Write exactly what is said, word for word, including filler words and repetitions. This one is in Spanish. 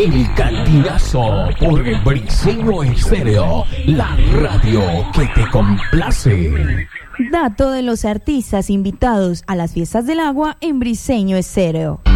El Cantinazo por Briseño Estéreo, la radio que te complace. Dato de los artistas invitados a las fiestas del agua en Briseño Estéreo.